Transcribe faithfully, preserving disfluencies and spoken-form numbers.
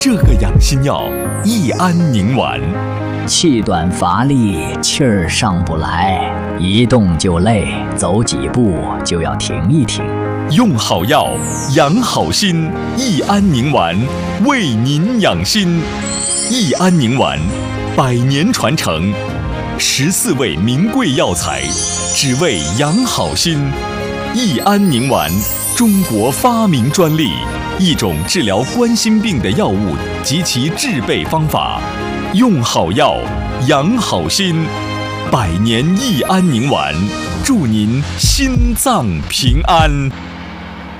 这个养心药益安宁丸， 气短乏力，气儿上不来，一动就累，走几步就要停一停。 用好药，养好心，益安宁丸为您养心。益安宁丸，百年传承，十四味名贵药材，只为养好心。益安宁丸，中国发明专利，一种治疗冠心病的药物及其制备方法。用好药，养好心，百年益安宁丸，祝您心脏平安。